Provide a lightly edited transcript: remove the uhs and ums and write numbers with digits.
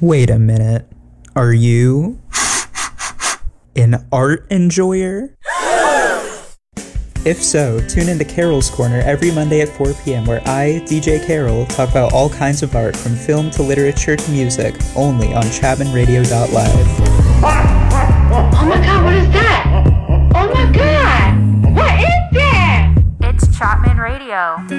Wait a minute. Are you an art enjoyer? If so, tune into Carol's Corner every Monday at 4 p.m. where I, DJ Carol, talk about all kinds of art from film to literature to music, only on ChapmanRadio.live. Oh my god, what is that? Oh my god! What is that? It's Chapman Radio.